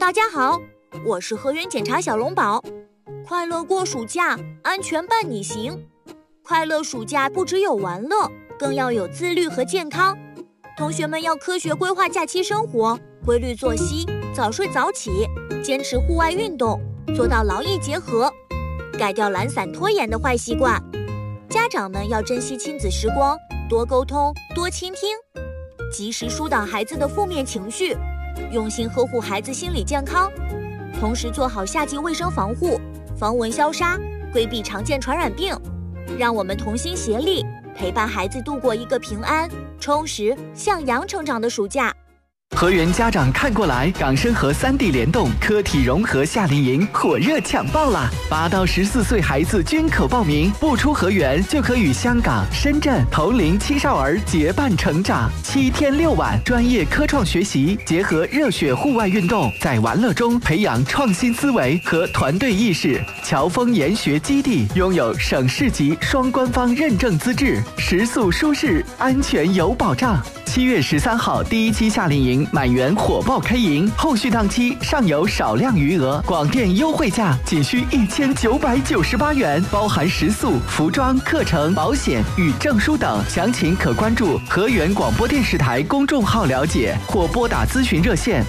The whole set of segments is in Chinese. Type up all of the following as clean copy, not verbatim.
大家好，我是河源检查小龙宝。快乐过暑假，安全伴你行。快乐暑假不只有玩乐，更要有自律和健康。同学们要科学规划假期生活，规律作息，早睡早起，坚持户外运动，做到劳逸结合，改掉懒散拖延的坏习惯。家长们要珍惜亲子时光，多沟通，多倾听，及时疏导孩子的负面情绪，用心呵护孩子心理健康，同时做好夏季卫生防护，防蚊消杀，规避常见传染病。让我们同心协力，陪伴孩子度过一个平安、充实、向阳成长的暑假。 河源家长看过来，港深合3D 联动科体融合夏令营火热抢报啦！8到14岁孩子均可报名，不出河源就可与香港、深圳同龄青少儿结伴成长。7天6晚，专业科创学习，结合热血户外运动，在玩乐中培养创新思维和团队意识。侨丰研学基地拥有省市级双官方认证资质，食宿舒适，安全有保障。7月13号第1期夏令营满员火爆开营，后续档期尚有少量余额，广电优惠价仅需1998元，包含食宿、服装、课程、保险与证书等。详情可关注河源广播电视台公众号了解，或拨打咨询热线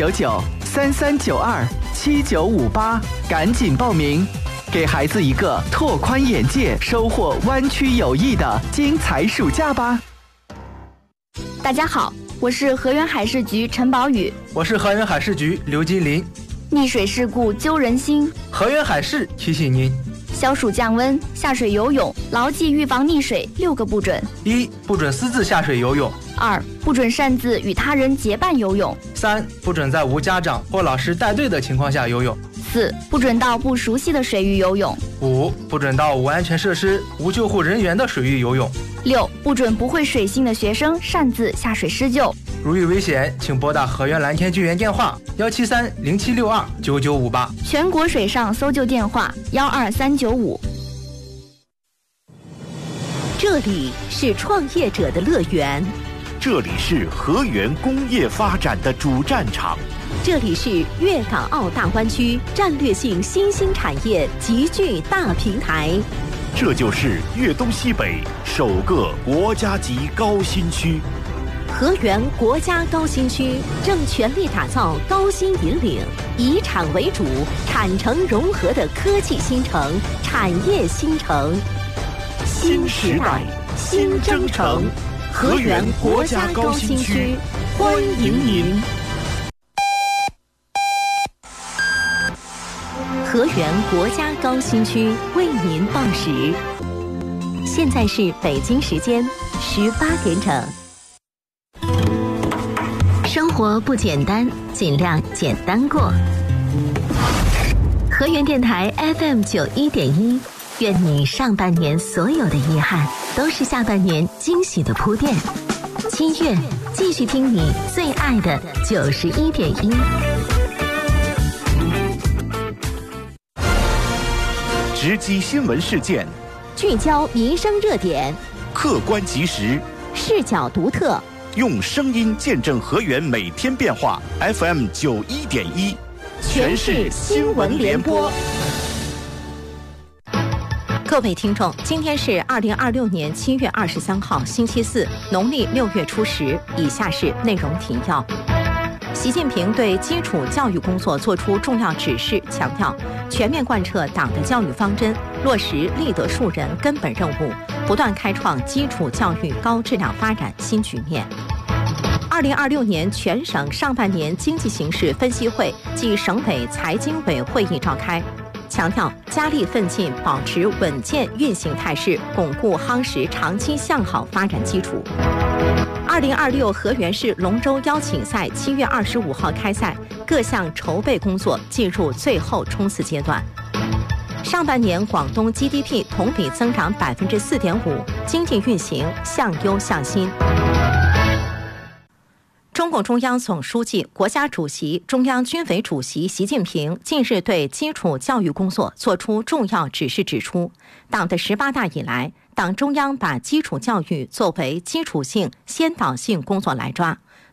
199-3392-7958，赶紧报名，给孩子一个拓宽眼界、收获湾区友谊的精彩暑假吧。 大家好，我是河源海事局陈宝宇。 我是河源海事局刘金林。 溺水事故揪人心， 河源海事提醒您： 消暑降温，下水游泳，牢记预防溺水6个不准。 1. 不准私自下水游泳。 2. 不准擅自与他人结伴游泳。 3. 不准在无家长或老师带队的情况下游泳。 4. 不准到不熟悉的水域游泳。 5. 不准到无安全设施、无救护人员的水域游泳。 6. 不准不会水性的学生擅自下水施救。 如遇危险，请拨打河源蓝天救援电话17307629958， 全国水上搜救电话12395。 这里是创业者的乐园， 这里是河源工业发展的主战场， 这里是粤港澳大湾区战略性新兴产业集聚大平台， 这就是粤东西北首个国家级高新区。 河源国家高新区正全力打造高新引领、以产为主、产城融合的科技新城、产业新城。新时代，新征程，河源国家高新区，欢迎您。河源国家高新区为您报时，现在是北京时间18点整。生活不简单，尽量简单过。河源电台 FM91.1，愿你上半年所有的遗憾都是下半年惊喜的铺垫。7月继续听你最爱的91.1。 直击新闻事件， 聚焦民生热点， 客观及时， 视角独特， 用声音见证河源每天变化。FM91.1， 全市新闻联播。各位听众，今天是2026年7月23号，星期四，农历6月初10。以下是内容提要。习近平对基础教育工作作出重要指示，强调全面贯彻党的教育方针，落实立德树人根本任务，不断开创基础教育高质量发展新局面。2026年全省上半年经济形势分析会暨省委财经委会议召开，强调加力奋进，保持稳健运行态势，巩固夯实长期向好发展基础。2026河源市龙舟邀请赛7月25号开赛，各项筹备工作进入最后冲刺阶段。上半年广东 GDP 同比增长4.5%，经济运行向优向新。中共中央总书记、国家主席、中央军委主席习近平近日对基础教育工作作出重要指示，指出，党的18大以来，党中央把基础教育作为基础性、先导性工作来抓，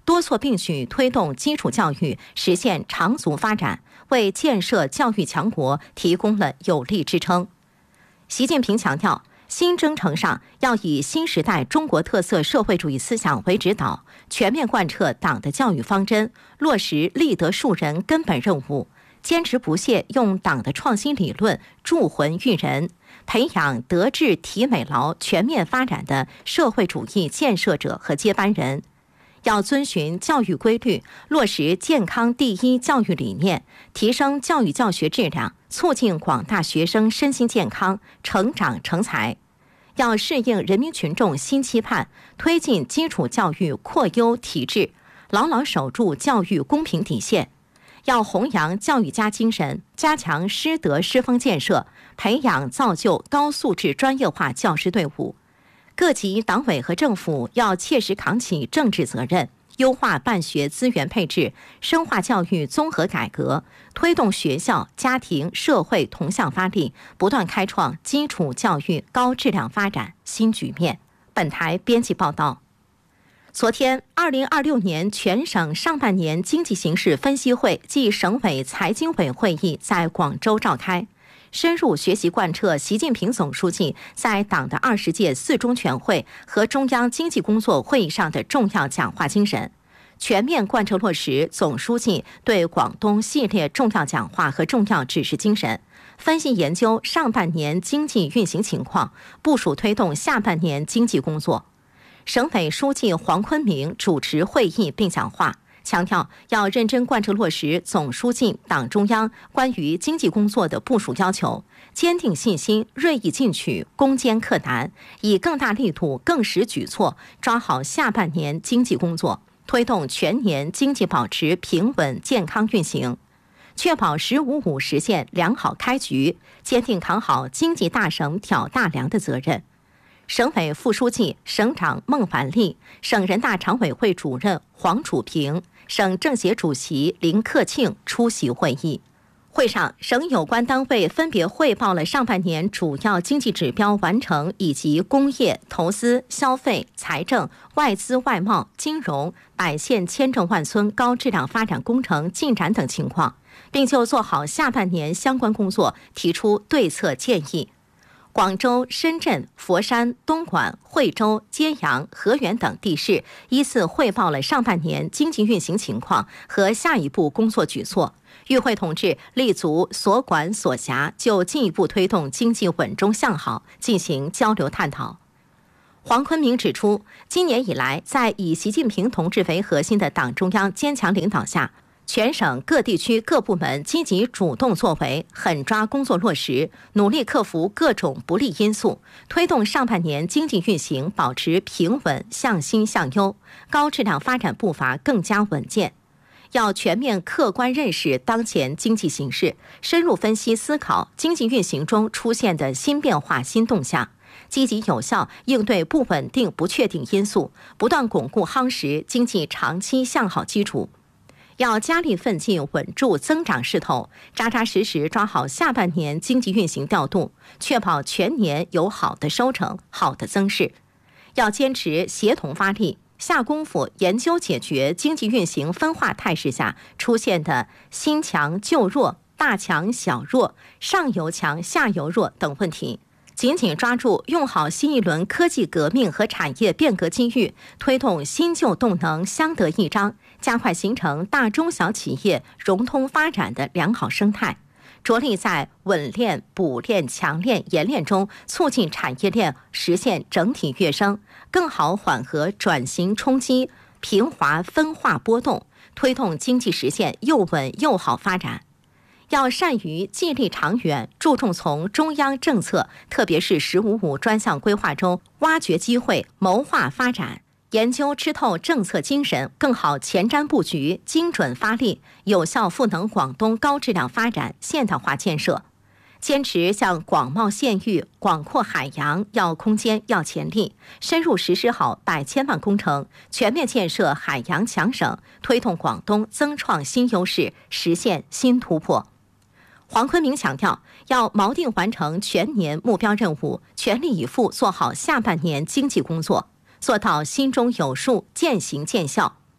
多措并举推动基础教育实现长足发展，为建设教育强国提供了有力支撑。习近平强调，新征程上要以新时代中国特色社会主义思想为指导，全面贯彻党的教育方针，落实立德树人根本任务，坚持不懈用党的创新理论铸魂育人，培养德智体美劳全面发展的社会主义建设者和接班人。要遵循教育规律，落实健康第一教育理念，提升教育教学质量，促进广大学生身心健康、成长成才。要适应人民群众新期盼，推进基础教育扩优提质，牢牢守住教育公平底线。要弘扬教育家精神，加强师德师风建设，培养造就高素质专业化教师队伍。各级党委和政府要切实扛起政治责任，优化办学资源配置，深化教育综合改革，推动学校、家庭、社会同向发力，不断开创基础教育高质量发展新局面。本台编辑报道。昨天，2026年全省上半年经济形势分析会暨省委财经委会议在广州召开，深入学习贯彻习近平总书记在党的20届四中全会和中央经济工作会议上的重要讲话精神，全面贯彻落实总书记对广东系列重要讲话和重要指示精神，分析研究上半年经济运行情况，部署推动下半年经济工作。省委书记黄坤明主持会议并讲话，强调要认真贯彻落实总书记、党中央关于经济工作的部署要求，坚定信心，锐意进取，攻坚克难，以更大力度、更实举措抓好下半年经济工作，推动全年经济保持平稳健康运行，确保“15+5”实现良好开局，坚定扛好经济大省挑大梁的责任。省委副书记、省长孟凡利、省人大常委会主任黄楚平、省政协主席林克庆出席会议。会上，省有关单位分别汇报了上半年主要经济指标完成以及工业、投资、消费、财政、外资外贸、金融、百县千镇万村高质量发展工程进展等情况，并就做好下半年相关工作提出对策建议。广州、深圳、佛山、东莞、惠州、揭阳、河源等地市依次汇报了上半年经济运行情况和下一步工作举措。与会同志立足所管所辖，就进一步推动经济稳中向好进行交流探讨。黄坤明指出，今年以来，在以习近平同志为核心的党中央坚强领导下，全省各地区各部门积极主动作为，狠抓工作落实，努力克服各种不利因素，推动上半年经济运行保持平稳向新向优，高质量发展步伐更加稳健。要全面客观认识当前经济形势，深入分析思考经济运行中出现的新变化新动向，积极有效应对不稳定不确定因素，不断巩固夯实经济长期向好基础。要加力奋进稳住增长势头，扎扎实实抓好下半年经济运行调度，确保全年有好的收成、好的增势。要坚持协同发力，下功夫研究解决经济运行分化态势下出现的新强旧弱、大强小弱、上游强下游弱等问题，紧紧抓住用好新一轮科技革命和产业变革机遇，推动新旧动能相得益彰，加快形成大中小企业融通发展的良好生态，着力在稳链、补链、强链、延链中促进产业链实现整体跃升，更好缓和转型冲击，平滑分化波动，推动经济实现又稳又好发展。要善于既立长远，注重从中央政策，特别是“15+5”专项规划中挖掘机会、谋划发展，研究吃透政策精神，更好前瞻布局，精准发力，有效赋能广东高质量发展现代化建设。坚持向广袤县域、广阔海洋要空间、要潜力，深入实施好100千万工程，全面建设海洋强省，推动广东增创新优势，实现新突破。黄坤明强调，要锚定完成全年目标任务，全力以赴做好下半年经济工作，做到心中有数、见行见效。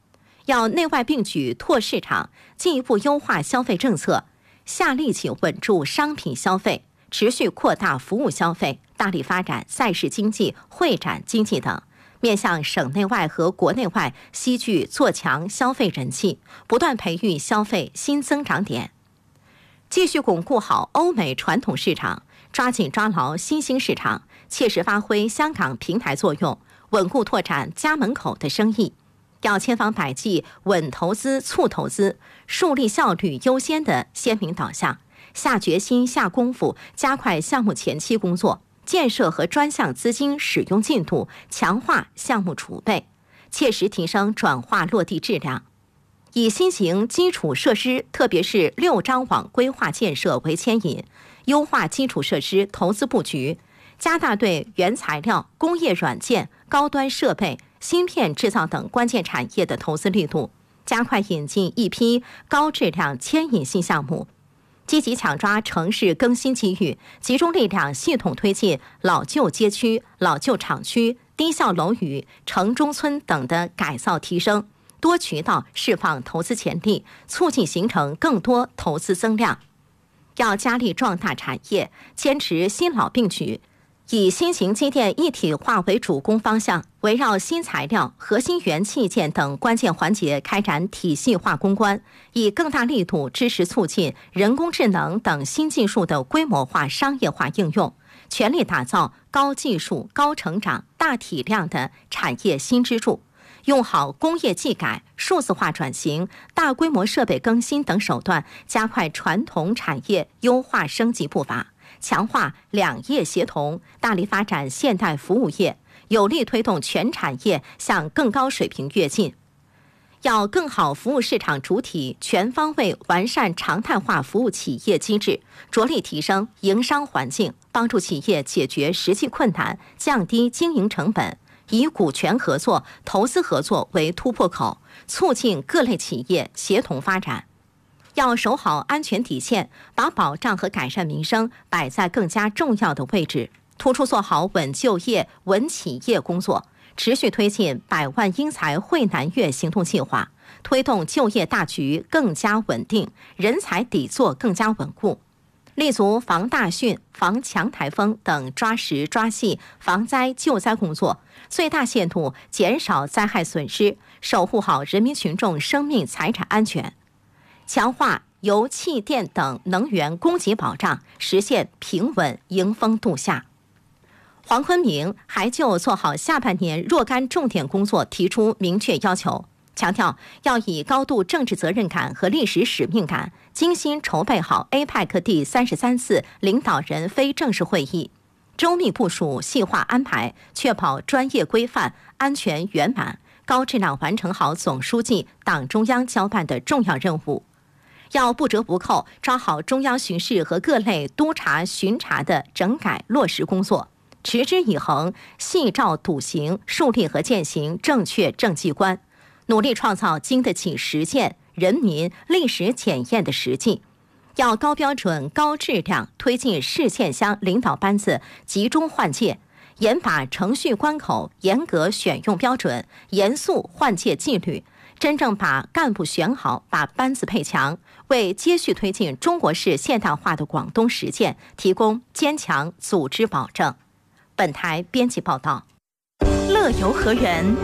要内外并举拓市场，进一步优化消费政策，下力气稳住商品消费，持续扩大服务消费，大力发展赛事经济、会展经济等，面向省内外和国内外吸聚做强消费人气，不断培育消费新增长点，继续巩固好欧美传统市场，抓紧抓牢新兴市场，切实发挥香港平台作用，稳固拓展家门口的生意。要千方百计稳投资促投资，树立效率优先的鲜明导向，下决心下功夫，加快项目前期工作，建设和专项资金使用进度，强化项目储备，切实提升转化落地质量。以新型基础设施，特别是6张网规划建设为牵引，优化基础设施投资布局，加大对原材料、工业软件、高端设备、芯片制造等关键产业的投资力度，加快引进一批高质量牵引性项目，积极抢抓城市更新机遇，集中力量系统推进老旧街区、老旧厂区、低效楼宇、城中村等的改造提升，多渠道释放投资潜力，促进形成更多投资增量。要加力壮大产业，坚持新老并举，以新型机电一体化为主攻方向，围绕新材料、核心元器件等关键环节开展体系化攻关，以更大力度支持促进人工智能等新技术的规模化商业化应用，全力打造高技术、高成长、大体量的产业新支柱。用好工业技改、数字化转型、大规模设备更新等手段，加快传统产业优化升级步伐，强化两业协同，大力发展现代服务业，有力推动全产业向更高水平跃进。要更好服务市场主体，全方位完善常态化服务企业机制，着力提升营商环境，帮助企业解决实际困难，降低经营成本。以股权合作、投资合作为突破口，促进各类企业协同发展。要守好安全底线，把保障和改善民生摆在更加重要的位置，突出做好稳就业、稳企业工作，持续推进100万英才惠南粤行动计划，推动就业大局更加稳定，人才底座更加稳固。立足防大汛、防强台风等抓实抓细防灾救灾工作，最大限度减少灾害损失，守护好人民群众生命财产安全，强化油气电等能源供给保障，实现平稳迎风度夏。黄坤明还就做好下半年若干重点工作提出明确要求，强调要以高度政治责任感和历史使命感，精心筹备好 APEC 第33次领导人非正式会议，周密部署、细化安排，确保专业规范、安全圆满，高质量完成好总书记、党中央交办的重要任务。要不折不扣抓好中央巡视和各类督察巡查的整改落实工作，持之以恒，细照笃行，树立和践行正确政绩观，努力创造经得起实践、人民历史检验的实际。要高标准、高质量推进市县乡领导班子集中换届，严把程序关口、严格选用标准、严肃换届纪律，真正把干部选好，把班子配强，为接续推进中国式现代化的广东实践提供坚强组织保证。本台编辑报道。乐游河源。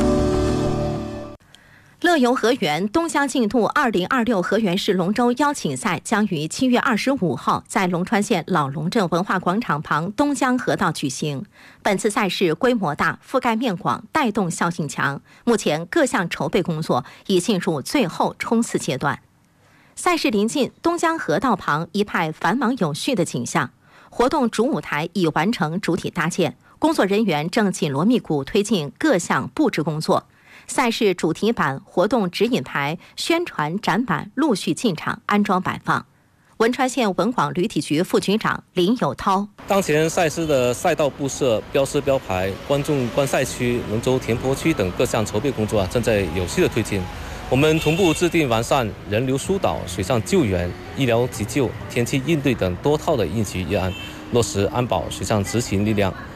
乐游河源东江竞渡2026河源市龙舟邀请赛将于7月25号在龙川县老龙镇文化广场旁东江河道举行。本次赛事规模大、覆盖面广、带动效应强，目前各项筹备工作已进入最后冲刺阶段。赛事临近东江河道旁一派繁忙有序的景象，活动主舞台已完成主体搭建，工作人员正紧锣密鼓推进各项布置工作。赛事主题板、活动指引牌、宣传展板陆续进场安装摆放。汶川县文广旅体局副局长林有涛： 当前赛事的赛道布设、标识标牌、观众观赛区、龙舟填坡区等各项筹备工作正在有序的推进。我们同步制定完善人流疏导、水上救援、医疗急救、天气应对等多套的应急预案，落实安保水上执勤力量。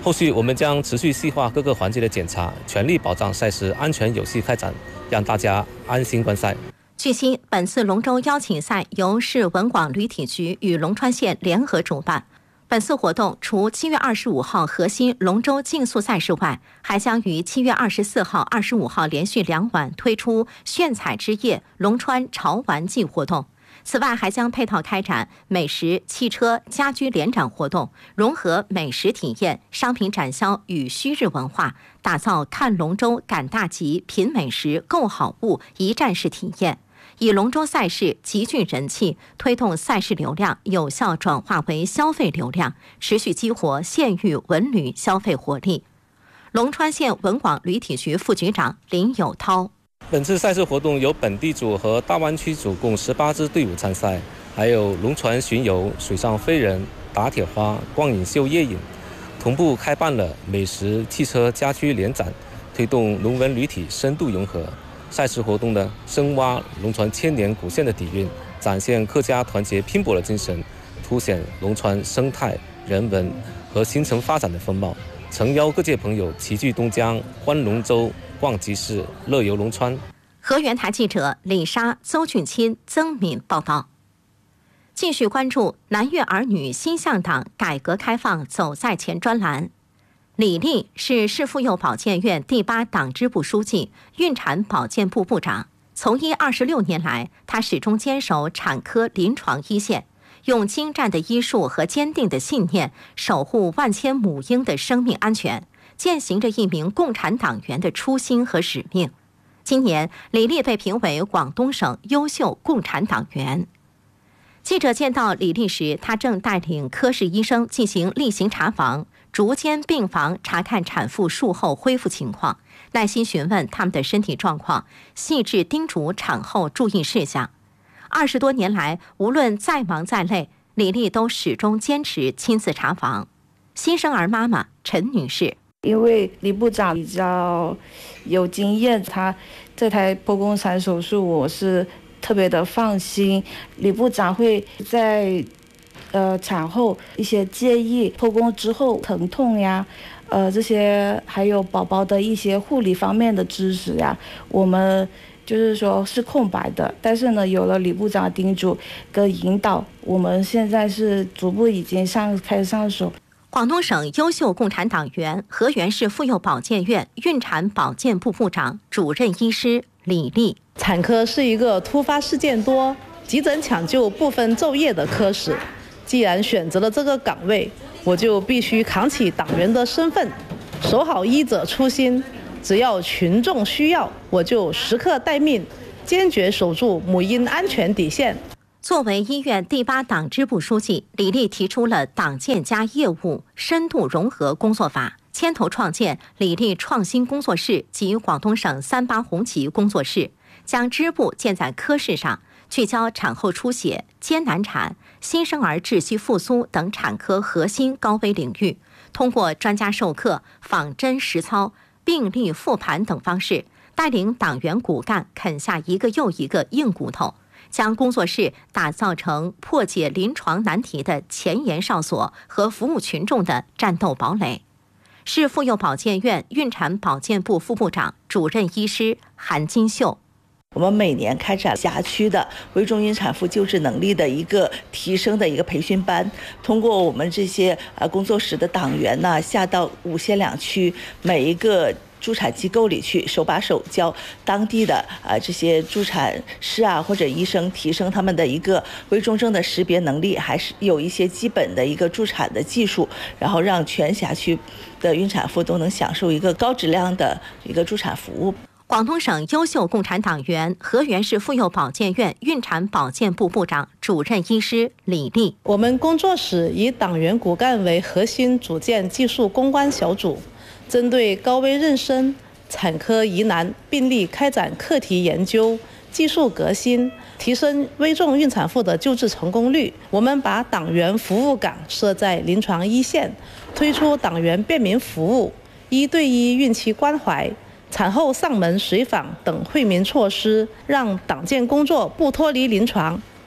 后续我们将持续细化各个环节的检查，全力保障赛事安全有序开展，让大家安心观赛。 据悉，本次龙舟邀请赛由市文广旅体局与龙川县联合主办。本次活动除7月25号核心龙舟竞速赛事外，还将于7月24号、25号连续2晚推出炫彩之夜龙川潮玩季活动。此外，还将配套开展美食、汽车、家居联展活动，融合美食体验、商品展销与旭日文化，打造看龙舟、赶大集、品美食、购好物一站式体验。以龙舟赛事极具人气，推动赛事流量有效转化为消费流量，持续激活县域文旅消费活力。龙川县文广旅体局副局长林有涛： 本次赛事活动由本地组和大湾区组共18支队伍参赛，还有龙船巡游、水上飞人、打铁花、光影秀夜影，同步开办了美食、汽车、家居联展，推动龙文旅体深度融合。赛事活动呢，深挖龙船千年古县的底蕴，展现客家团结拼搏的精神，凸显龙船生态、人文和新城发展的风貌。诚邀各界朋友齐聚东江，观龙舟、逛集市、乐游龙川。 河源台记者李莎、邹俊钦、曾敏报道。继续关注南粤儿女新向党改革开放走在前专栏。李丽是市妇幼保健院第8党支部书记、孕产保健部部长。从医26年来，她始终坚守产科临床一线，用精湛的医术和坚定的信念，守护万千母婴的生命安全，践行着一名共产党员的初心和使命。今年，李丽被评为广东省优秀共产党员。记者见到李丽时，她正带领科室医生进行例行查房，逐间病房查看产妇术后恢复情况，耐心询问他们的身体状况，细致叮嘱产后注意事项。20多年来，无论再忙再累，李丽都始终坚持亲自查房。新生儿妈妈陈女士： 因为李部长比较有经验，他这台剖宫产手术我是特别的放心。李部长会在产后一些建议，剖宫之后疼痛呀，这些还有宝宝的一些护理方面的知识呀，我们就是说是空白的。但是呢，有了李部长叮嘱跟引导，我们现在是逐步已经开始上手。 广东省优秀共产党员、河源市妇幼保健院孕产保健部部长、主任医师李丽： 产科是一个突发事件多、急诊抢救不分昼夜的科室。既然选择了这个岗位，我就必须扛起党员的身份，守好医者初心。只要群众需要，我就时刻待命，坚决守住母婴安全底线。 作为医院第8党支部书记，李丽提出了党建加业务深度融合工作法，牵头创建李丽创新工作室及广东省38红旗工作室，将支部建在科室上，聚焦产后出血、艰难产、新生儿窒息复苏等产科核心高危领域，通过专家授课、仿真实操、病例复盘等方式，带领党员骨干啃下一个又一个硬骨头，将工作室打造成破解临床难题的前沿哨所和服务群众的战斗堡垒。市妇幼保健院孕产保健部副部长、主任医师韩金秀： 我们每年开展辖区的危重孕产妇救治能力的一个提升的一个培训班，通过我们这些工作室的党员呢，下到5县2区每一个助产机构里去，手把手教当地的这些助产师啊或者医生，提升他们的一个危重症的识别能力，还是有一些基本的一个助产的技术，然后让全辖区的孕产妇都能享受一个高质量的一个助产服务。 广东省优秀共产党员、河源市妇幼保健院孕产保健部部长、主任医师李丽： 我们工作室以党员骨干为核心，组建技术攻关小组，针对高危妊娠、产科疑难病例开展课题研究、技术革新，提升危重孕产妇的救治成功率。我们把党员服务岗设在临床一线，推出党员便民服务、1对1孕期关怀、产后上门随访等惠民措施，让党建工作不脱离临床，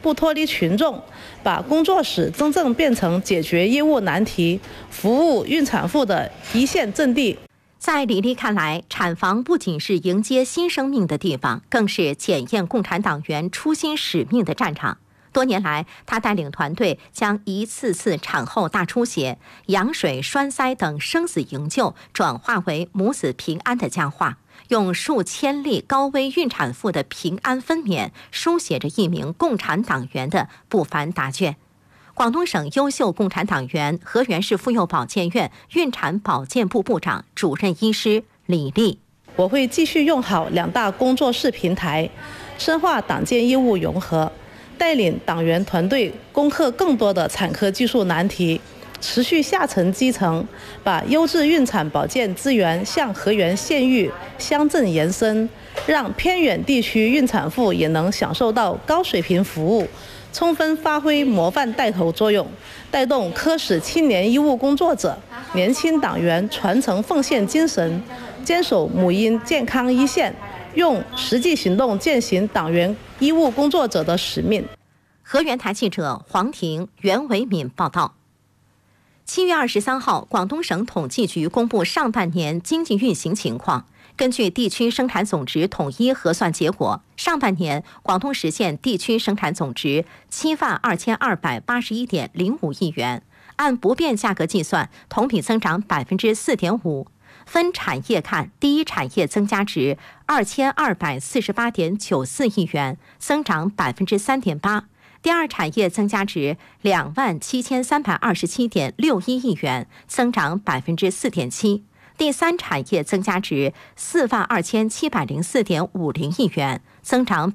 不脱离群众，把工作室真正变成解决业务难题、服务孕产妇的一线阵地。 在李丽看来，产房不仅是迎接新生命的地方，更是检验共产党员初心使命的战场。多年来，她带领团队将一次次产后大出血、羊水栓塞等生死营救转化为母子平安的佳话，用数千例高危孕产妇的平安分娩，书写着一名共产党员的不凡答卷。广东省优秀共产党员、河源市妇幼保健院孕产保健部部长、主任医师李丽。 我会继续用好2大工作室平台，深化党建业务融合，带领党员团队攻克更多的产科技术难题，持续下沉基层，把优质孕产保健资源向河源县域乡镇延伸，让偏远地区孕产妇也能享受到高水平服务，充分发挥模范带头作用，带动科室青年医务工作者、年轻党员传承奉献精神，坚守母婴健康一线，用实际行动践行党员医务工作者的使命。 河源台记者黄婷、袁维敏报道。7月23号，广东省统计局公布上半年经济运行情况。根据地区生产总值统一核算结果，上半年广东实现地区生产总值72281.05亿元，按不变价格计算，同比增长4.5%。分产业看，第一产业增加值2248.94亿元，增长3.8%；第二产业增加值27327.61亿元，增长4.7%；第三产业增加值42704.50亿元，增长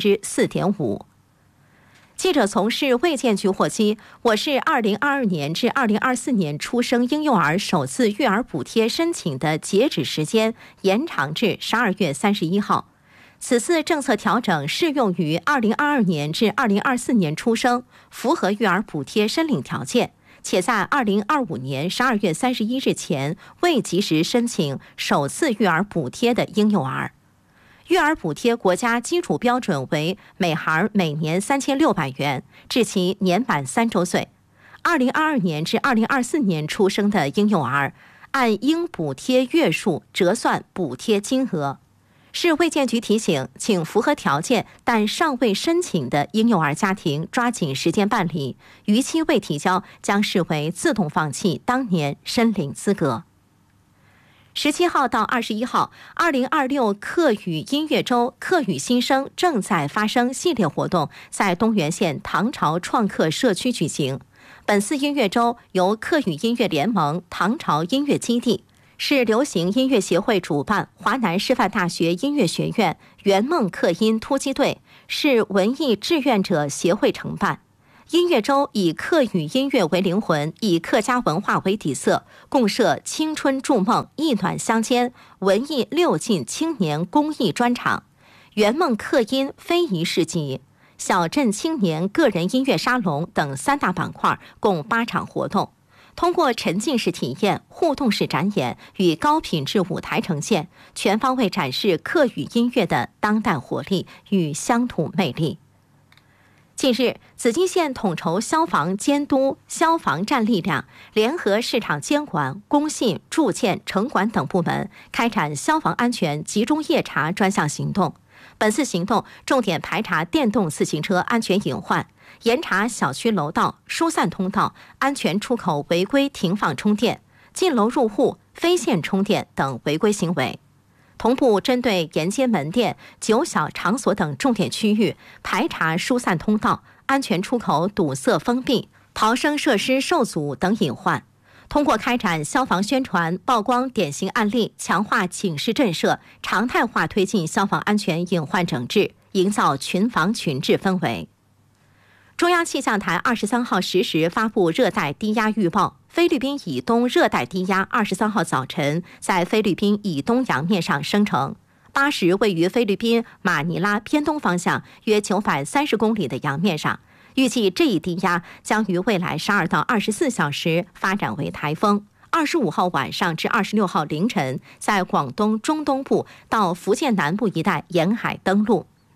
4.5%。记者从市卫健局获悉，我市2022年至2024年出生婴幼儿首次育儿补贴申请的截止时间延长至12月31号。此次政策调整适用于2022年至2024年出生、符合育儿补贴申领条件，且在2025年12月31日前未及时申请首次育儿补贴的婴幼儿。育儿补贴国家基础标准为每孩每年3600元，至其年满3周岁。2022年至2024年出生的婴幼儿，按应补贴月数折算补贴金额。市卫健局提醒，请符合条件但尚未申请的婴幼儿家庭抓紧时间办理，逾期未提交将视为自动放弃当年申领资格。17号到21号，2026客语音乐周客语新生正在发生系列活动在东源县唐朝创客社区举行。本次音乐周由客语音乐联盟、唐朝音乐基地、市流行音乐协会主办，华南师范大学音乐学院、圆梦客音突击队、市文艺志愿者协会承办。音乐周以客语音乐为灵魂，以客家文化为底色，共设青春筑梦、意暖相间、文艺6进青年公益专场、圆梦客音非遗市集、小镇青年个人音乐沙龙等3大板块，共8场活动。通过沉浸式体验、互动式展演与高品质舞台呈现，全方位展示客语音乐的当代活力与乡土魅力。近日，紫金县统筹消防监督、消防站力量，联合市场监管、工信、住建、城管等部门，开展消防安全集中夜查专项行动。本次行动重点排查电动自行车安全隐患，严查小区楼道、疏散通道、安全出口违规停放充电、进楼入户、非线充电等违规行为。同步针对沿街门店、酒小场所等重点区域，排查疏散通道、安全出口堵塞封闭、逃生设施受阻等隐患。通过开展消防宣传、曝光典型案例，强化警示震慑，常态化推进消防安全隐患整治，营造群防群治氛围。中央气象台23号10时发布热带低压预报，菲律宾以东热带低压23号早晨在菲律宾以东洋面上生成，8时位于菲律宾马尼拉偏东方向约930公里的洋面上。预计这一低压将于未来12到24小时发展为台风。25号晚上至26号凌晨，在广东中东部到福建南部一带沿海登陆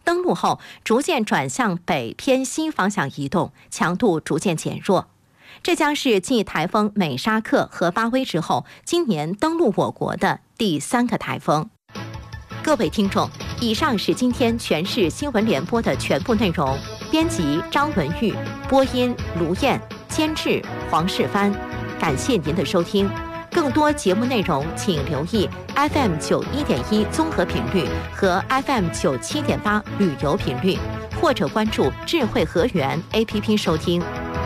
登陆后逐渐转向北偏西方向移动，强度逐渐减弱。这将是继台风美沙克和巴威之后，今年登陆我国的第3个台风。各位听众，以上是今天全市新闻联播的全部内容。编辑张文玉，播音卢燕，监制黄世帆。感谢您的收听。更多节目内容，请留意 FM 91.1综合频率和 FM 97.8旅游频率，或者关注智慧河源 APP 收听。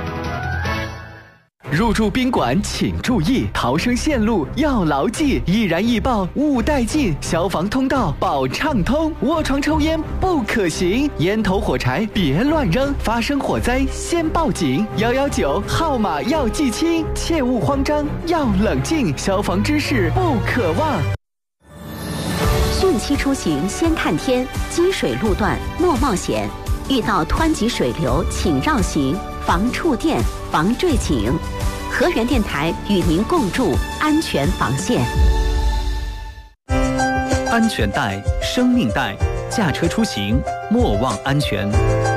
入住宾馆请注意，逃生线路要牢记，易燃易爆勿带进，消防通道保畅通，卧床抽烟不可行，烟头火柴别乱扔，发生火灾先报警，119号码要记清，切勿慌张，要冷静，消防知识不可忘。 汛期出行先看天，积水路段莫冒险，遇到湍急水流请绕行，防触电，防坠井。河源电台与您共筑安全防线。 安全带，生命带，驾车出行莫忘安全。